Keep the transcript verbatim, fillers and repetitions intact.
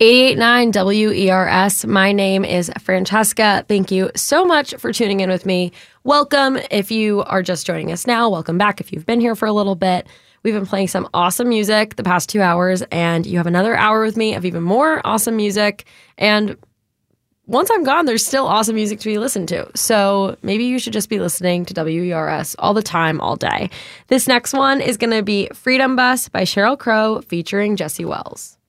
eighty-eight point nine W E R S. My name is Francesca. Thank you so much for tuning in with me. Welcome. If you are just joining us now, welcome back if you've been here for a little bit. We've been playing some awesome music the past two hours, and you have another hour with me of even more awesome music. And once I'm gone, there's still awesome music to be listened to. So maybe you should just be listening to W E R S all the time, all day. This next one is going to be Freedom Bus by Sheryl Crow featuring Jesse Wells.